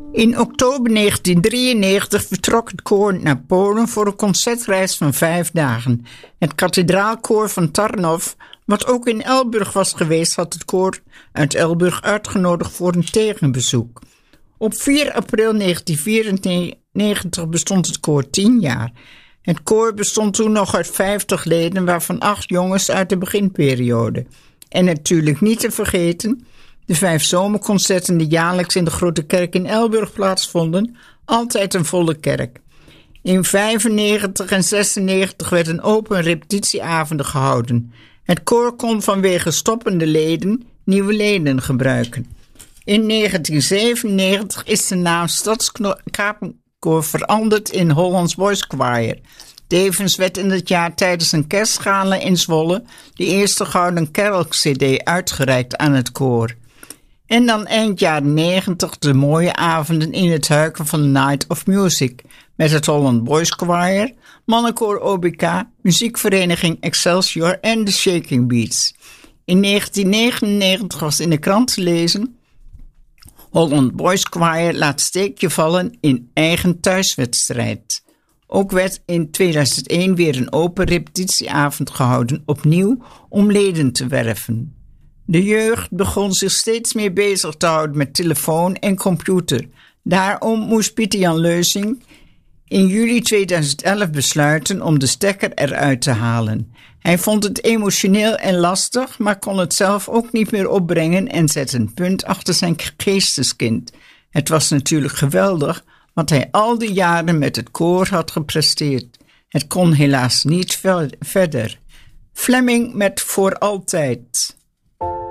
In oktober 1993 vertrok het koor naar Polen voor een concertreis van 5 dagen. Het kathedraalkoor van Tarnów, wat ook in Elburg was geweest, had het koor uit Elburg uitgenodigd voor een tegenbezoek. Op 4 april 1994 bestond het koor 10 jaar. Het koor bestond toen nog uit 50 leden, waarvan 8 jongens uit de beginperiode. En natuurlijk niet te vergeten de 5 zomerconcerten die jaarlijks in de Grote Kerk in Elburg plaatsvonden, altijd een volle kerk. In 95 en 96 werden open repetitieavonden gehouden. Het koor kon vanwege stoppende leden nieuwe leden gebruiken. In 1997 is de naam Stadskamerkoor veranderd in Hollands Boys Choir. Tevens werd in het jaar tijdens een kerstgala in Zwolle de eerste Gouden Kerk-cd uitgereikt aan het koor. En dan eind jaren 90 de mooie avonden in het Huiken van de Night of Music met het Holland Boys Choir, mannenkoor OBK, muziekvereniging Excelsior en de Shaking Beats. In 1999 was in de krant te lezen: Holland Boys Choir laat steekje vallen in eigen thuiswedstrijd. Ook werd in 2001 weer een open repetitieavond gehouden, opnieuw om leden te werven. De jeugd begon zich steeds meer bezig te houden met telefoon en computer. Daarom moest Pieter-Jan Leusink in juli 2011 besluiten om de stekker eruit te halen. Hij vond het emotioneel en lastig, maar kon het zelf ook niet meer opbrengen en zette een punt achter zijn geesteskind. Het was natuurlijk geweldig wat hij al die jaren met het koor had gepresteerd. Het kon helaas niet verder. Fleming met Voor Altijd.